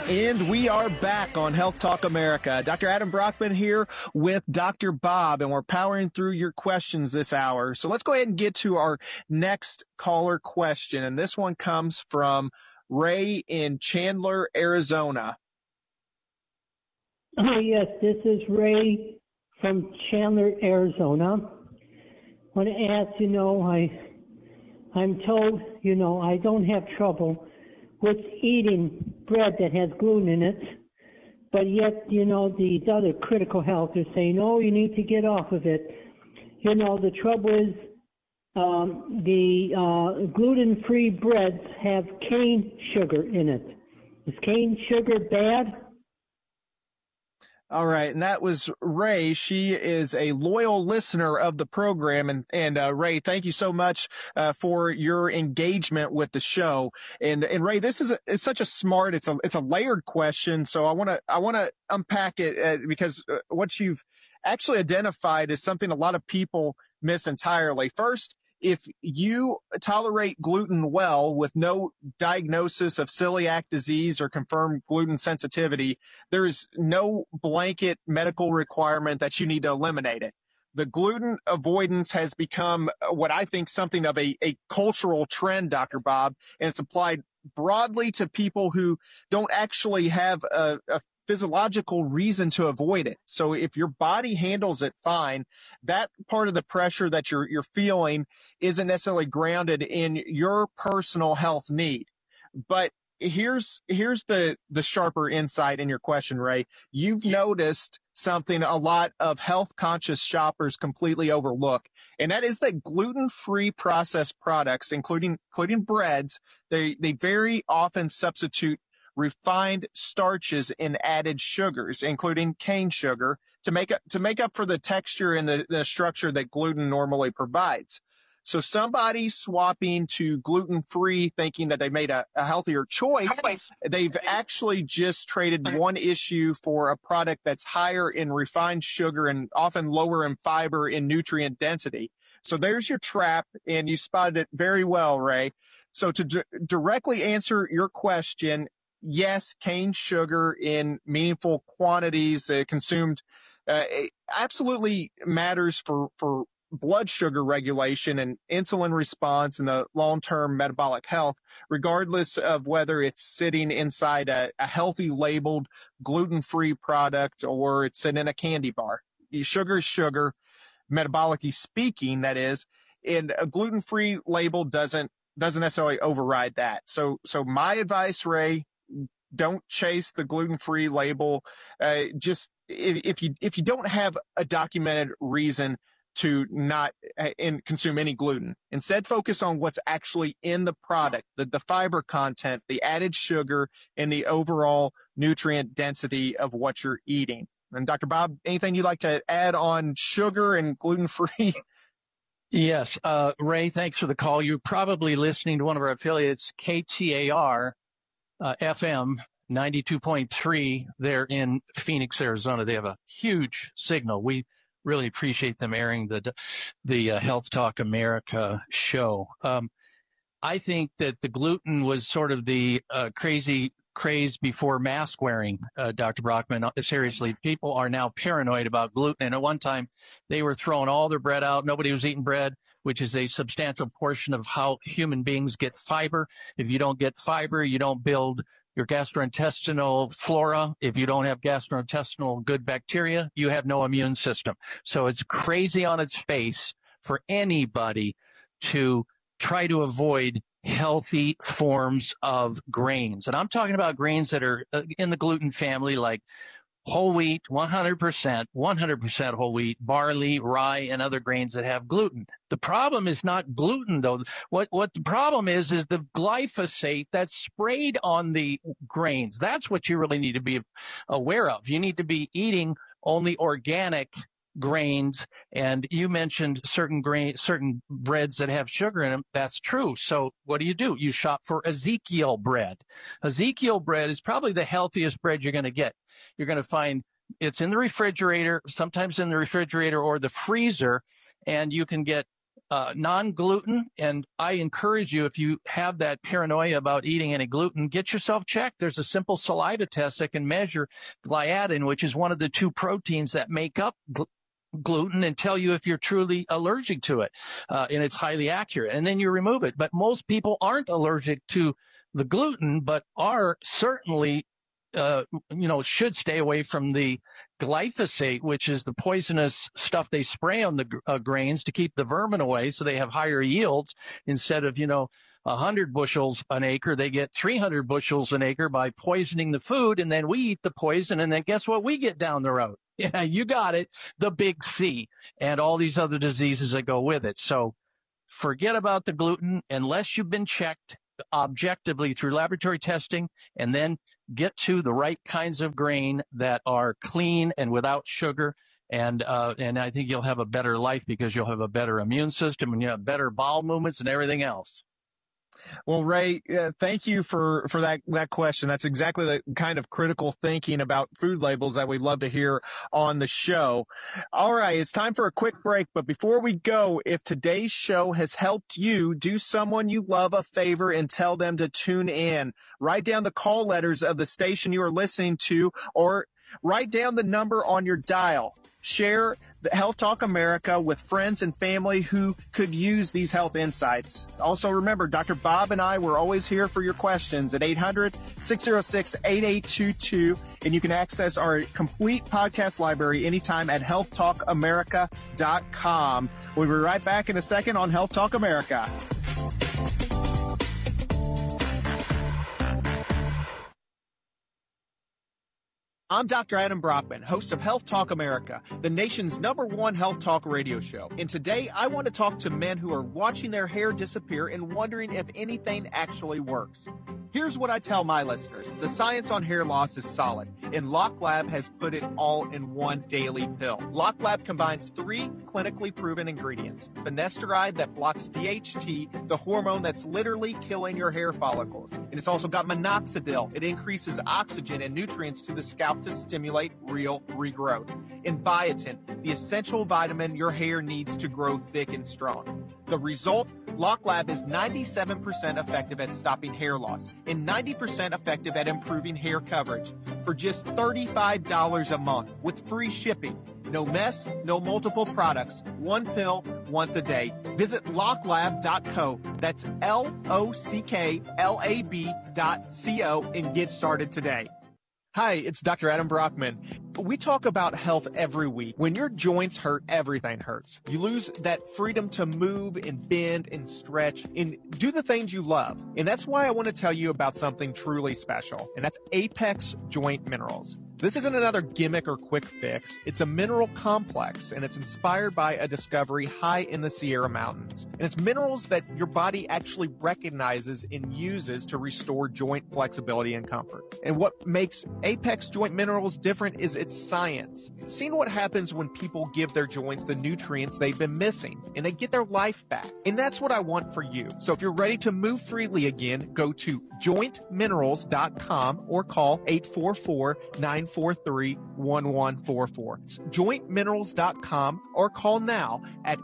And we are back on Health Talk America. Dr. Adam Brockman here with Dr. Bob, and we're powering through your questions this hour. So let's go ahead and get to our next caller question. And this one comes from Ray in Chandler, Arizona. Yes, this is Ray from Chandler, Arizona. I want to ask, I'm told, I don't have trouble with eating bread that has gluten in it, but yet, these other critical health are saying, oh, you need to get off of it. The trouble is the gluten-free breads have cane sugar in it. Is cane sugar bad? All right, and that was Ray. She is a loyal listener of the program, and Ray, thank you so much for your engagement with the show. And Ray, this is such a smart, it's a layered question, so I want to unpack it because what you've actually identified is something a lot of people miss entirely. First, if you tolerate gluten well with no diagnosis of celiac disease or confirmed gluten sensitivity, there is no blanket medical requirement that you need to eliminate it. The gluten avoidance has become what I think something of a cultural trend, Dr. Bob, and it's applied broadly to people who don't actually have a physiological reason to avoid it. So if your body handles it fine, that part of the pressure that you're feeling isn't necessarily grounded in your personal health need. But here's the sharper insight in your question, Ray. You've noticed something a lot of health conscious shoppers completely overlook, and that is that gluten-free processed products, including breads, they very often substitute refined starches and added sugars, including cane sugar, to make up for the texture and the structure that gluten normally provides. So somebody swapping to gluten-free thinking that they made a healthier choice, they've actually just traded one issue for a product that's higher in refined sugar and often lower in fiber and nutrient density. So there's your trap, and you spotted it very well, Ray. So to directly answer your question, yes, cane sugar in meaningful quantities consumed absolutely matters for blood sugar regulation and insulin response and the long-term metabolic health, regardless of whether it's sitting inside a healthy labeled gluten-free product or it's sitting in a candy bar. Sugar is sugar, metabolically speaking, that is, and a gluten-free label doesn't necessarily override that. So my advice, Ray, don't chase the gluten-free label. Just if you don't have a documented reason to not consume any gluten, instead focus on what's actually in the product, the fiber content, the added sugar, and the overall nutrient density of what you're eating. And Dr. Bob, anything you'd like to add on sugar and gluten-free? Yes. Ray, thanks for the call. You're probably listening to one of our affiliates, KTAR FM 92.3. They're in Phoenix, Arizona. They have a huge signal. We really appreciate them airing the Health Talk America show. I think that the gluten was sort of the crazy craze before mask wearing, Dr. Brockman. Seriously, people are now paranoid about gluten. And at one time, they were throwing all their bread out. Nobody was eating bread, which is a substantial portion of how human beings get fiber. If you don't get fiber, you don't build your gastrointestinal flora. If you don't have gastrointestinal good bacteria, you have no immune system. So it's crazy on its face for anybody to try to avoid healthy forms of grains. And I'm talking about grains that are in the gluten family, like whole wheat, 100% whole wheat, barley, rye, and other grains that have gluten. The problem is not gluten, though. What the problem is the glyphosate that's sprayed on the grains. That's what you really need to be aware of. You need to be eating only organic grains. And you mentioned certain breads that have sugar in them. That's true. So what do? You shop for Ezekiel bread. Ezekiel bread is probably the healthiest bread you're going to get. You're going to find it's in the refrigerator, sometimes in the refrigerator or the freezer, and you can get non-gluten. And I encourage you, if you have that paranoia about eating any gluten, get yourself checked. There's a simple saliva test that can measure gliadin, which is one of the two proteins that make up gluten, and tell you if you're truly allergic to it. And it's highly accurate. And then you remove it. But most people aren't allergic to the gluten, but are certainly should stay away from the glyphosate, which is the poisonous stuff they spray on the grains to keep the vermin away, so they have higher yields. Instead of 100 bushels an acre, they get 300 bushels an acre by poisoning the food, and then we eat the poison, and then guess what we get down the road? Yeah, you got it, the big C, and all these other diseases that go with it. So forget about the gluten unless you've been checked objectively through laboratory testing, and then get to the right kinds of grain that are clean and without sugar. And I think you'll have a better life because you'll have a better immune system and you have better bowel movements and everything else. Well, Ray, thank you for that question. That's exactly the kind of critical thinking about food labels that we love to hear on the show. All right, it's time for a quick break. But before we go, if today's show has helped you, do someone you love a favor and tell them to tune in. Write down the call letters of the station you are listening to, or write down the number on your dial. Share the Health Talk America with friends and family who could use these health insights. Also, remember, Dr. Bob and I, we're always here for your questions at 800-606-8822. And you can access our complete podcast library anytime at healthtalkamerica.com. We'll be right back in a second on Health Talk America. I'm Dr. Adam Brockman, host of Health Talk America, the nation's #1 health talk radio show. And today I want to talk to men who are watching their hair disappear and wondering if anything actually works. Here's what I tell my listeners. The science on hair loss is solid, and Lock Lab has put it all in one daily pill. Lock Lab combines 3 clinically proven ingredients. Finasteride that blocks DHT, the hormone that's literally killing your hair follicles. And it's also got minoxidil. It increases oxygen and nutrients to the scalp to stimulate real regrowth. And biotin, the essential vitamin your hair needs to grow thick and strong. The result? Lock Lab is 97% effective at stopping hair loss and 90% effective at improving hair coverage for just $35 a month with free shipping. No mess, no multiple products. One pill, once a day. Visit locklab.co. That's LOCKLAB.co and get started today. Hi, it's Dr. Adam Brockman. We talk about health every week. When your joints hurt, everything hurts. You lose that freedom to move and bend and stretch and do the things you love. And that's why I want to tell you about something truly special, and that's Apex Joint Minerals. This isn't another gimmick or quick fix. It's a mineral complex, and it's inspired by a discovery high in the Sierra Mountains. And it's minerals that your body actually recognizes and uses to restore joint flexibility and comfort. And what makes Apex Joint Minerals different is its science. Seeing what happens when people give their joints the nutrients they've been missing, and they get their life back. And that's what I want for you. So if you're ready to move freely again, go to jointminerals.com or call 844-943-1144. It's jointminerals.com or call now at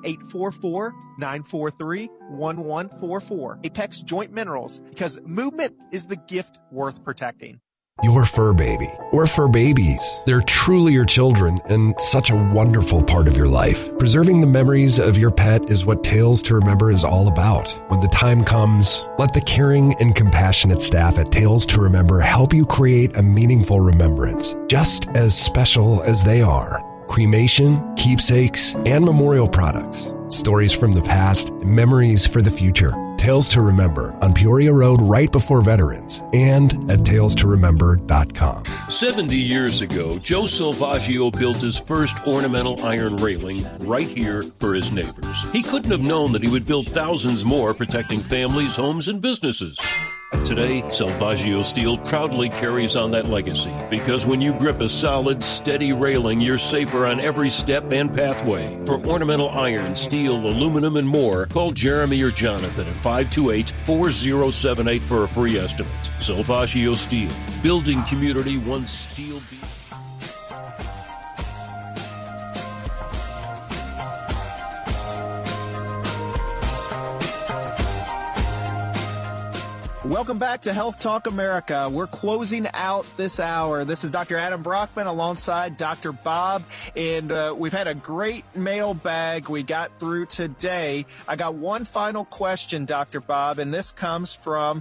844-943-1144. Apex Joint Minerals, because movement is the gift worth protecting. Your fur baby, or fur babies. They're truly your children and such a wonderful part of your life. Preserving the memories of your pet is what Tales to Remember is all about. When the time comes, let the caring and compassionate staff at Tales to Remember help you create a meaningful remembrance, just as special as they are. Cremation, keepsakes, and memorial products. Stories from the past, memories for the future. Tales to Remember on Peoria Road right before Veterans and at talestoremember.com. 70 years ago, Joe Salvaggio built his first ornamental iron railing right here for his neighbors. He couldn't have known that he would build thousands more protecting families, homes, and businesses. Today, Salvaggio Steel proudly carries on that legacy because when you grip a solid, steady railing, you're safer on every step and pathway. For ornamental iron, steel, aluminum, and more, call Jeremy or Jonathan at 528-4078 for a free estimate. Salvaggio Steel, building community one steel beam. Welcome back to Health Talk America. We're closing out this hour. This is Dr. Adam Brockman alongside Dr. Bob, and we've had a great mailbag we got through today. I got one final question, Dr. Bob, and this comes from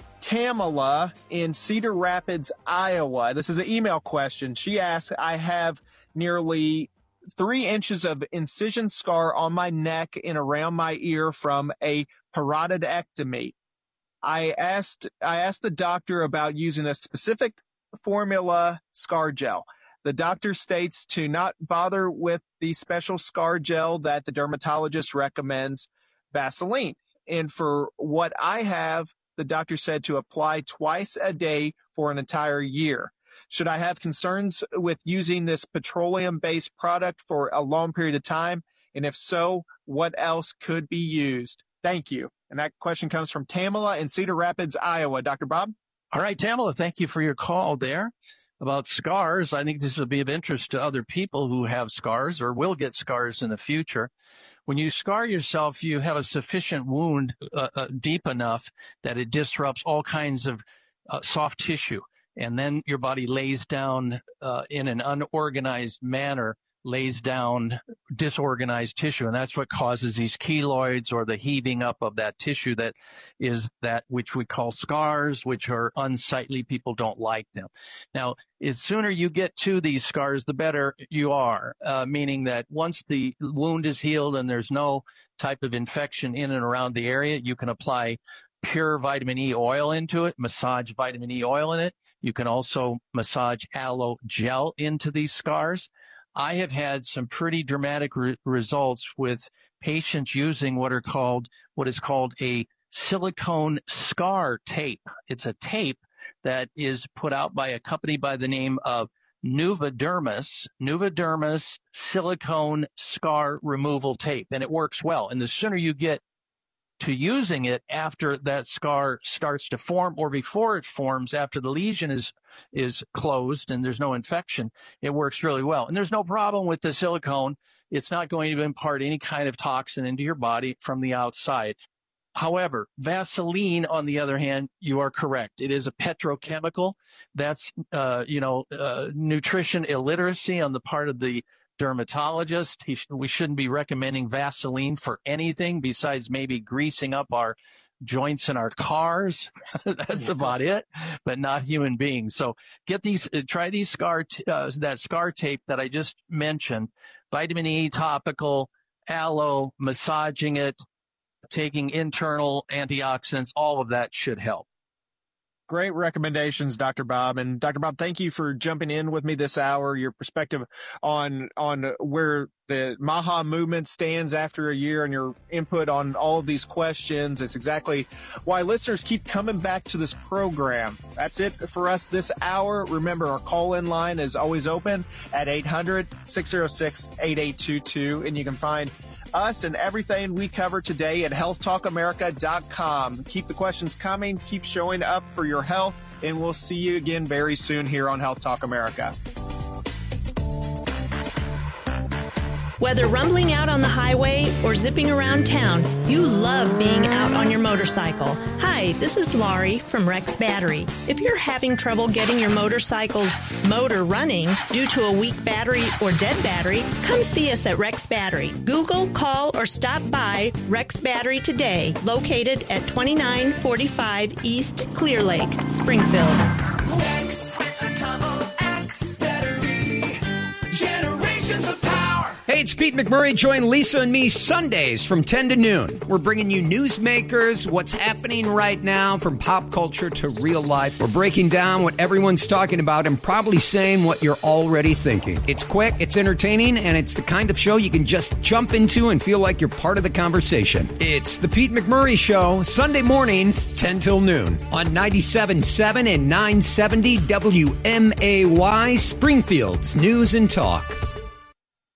Tamala in Cedar Rapids, Iowa. This is an email question. She asks, I have nearly 3 inches of incision scar on my neck and around my ear from a parotidectomy. I asked the doctor about using a specific formula scar gel. The doctor states to not bother with the special scar gel that the dermatologist recommends, Vaseline. And for what I have, the doctor said to apply twice a day for an entire year. Should I have concerns with using this petroleum-based product for a long period of time? And if so, what else could be used? Thank you. And that question comes from Tamala in Cedar Rapids, Iowa. Dr. Bob? All right, Tamala, thank you for your call there about scars. I think this will be of interest to other people who have scars or will get scars in the future. When you scar yourself, you have a sufficient wound deep enough that it disrupts all kinds of soft tissue. And then your body lays down in an unorganized manner, lays down disorganized tissue. And that's what causes these keloids or the heaving up of that tissue that is that which we call scars, which are unsightly. People don't like them. Now, the sooner you get to these scars, the better you are, meaning that once the wound is healed and there's no type of infection in and around the area, you can apply pure vitamin E oil into it, massage vitamin E oil in it. You can also massage aloe gel into these scars. I have had some pretty dramatic results with patients using what is called a silicone scar tape. It's a tape that is put out by a company by the name of Nuvadermis silicone scar removal tape, and it works well. And the sooner you get to using it after that scar starts to form or before it forms, after the lesion is closed and there's no infection, it works really well. And there's no problem with the silicone. It's not going to impart any kind of toxin into your body from the outside. However, Vaseline, on the other hand, you are correct. It is a petrochemical. That's, nutrition illiteracy on the part of the dermatologist. We shouldn't be recommending Vaseline for anything besides maybe greasing up our joints in our cars. That's about it, but not human beings. So try these that scar tape that I just mentioned, vitamin E topical, aloe, massaging it, taking internal antioxidants, all of that should help. Great recommendations, Dr. Bob. And Dr. Bob, thank you for jumping in with me this hour. Your perspective on where the MAHA movement stands after a year and your input on all of these questions. It's exactly why listeners keep coming back to this program. That's it for us this hour. Remember, our call-in line is always open at 800-606-8822. And you can find us and everything we cover today at healthtalkamerica.com. Keep the questions coming. Keep showing up for your health, and we'll see you again very soon here on Health Talk America. Whether rumbling out on the highway or zipping around town, you love being out on your motorcycle. Hi, this is Laurie from Rex Battery. If you're having trouble getting your motorcycle's motor running due to a weak battery or dead battery, come see us at Rex Battery. Google, call, or stop by Rex Battery today, located at 2945 East Clear Lake, Springfield. Rex with a double X battery. Generations of power. Hey, it's Pete McMurray. Join Lisa and me Sundays from 10 to noon. We're bringing you newsmakers, what's happening right now from pop culture to real life. We're breaking down what everyone's talking about and probably saying what you're already thinking. It's quick, it's entertaining, and it's the kind of show you can just jump into and feel like you're part of the conversation. It's the Pete McMurray Show, Sunday mornings, 10 till noon on 97.7 and 970 WMAY, Springfield's News and Talk.